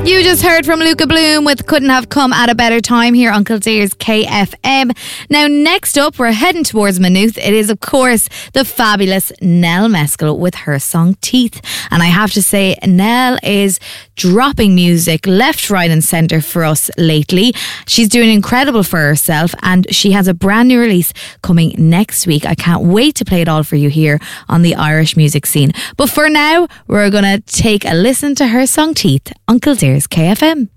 You just heard from Luca Bloom with Couldn't Have Come at a Better Time here on Kildare's KFM. Now, next up, we're heading towards Maynooth. It is, of course, the fabulous Nell Meskel with her song Teeth. And I have to say, Nell is dropping music left, right and centre for us lately. She's doing incredible for herself and she has a brand new release coming next week. I can't wait to play it all for you here on the Irish music scene. But for now, we're going to take a listen to her song Teeth on Kildare's KFM.